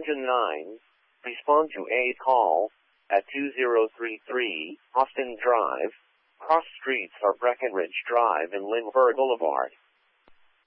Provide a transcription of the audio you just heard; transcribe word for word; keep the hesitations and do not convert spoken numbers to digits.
Engine nine, respond to a call at two zero three three Austin Drive. Cross streets are Breckenridge Drive and Lindbergh Boulevard.